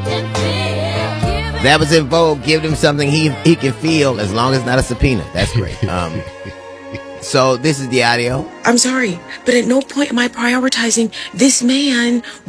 That was in Vogue. Give him something he can feel as long as it's not a subpoena. That's great. So this is the audio. I'm sorry, but at no point am I prioritizing this man